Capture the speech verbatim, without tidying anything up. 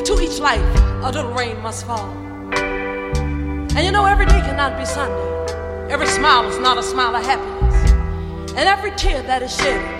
into each life a little rain must fall. And you know, every day cannot be Sunday. Every smile is not a smile of happiness. And every tear that is shed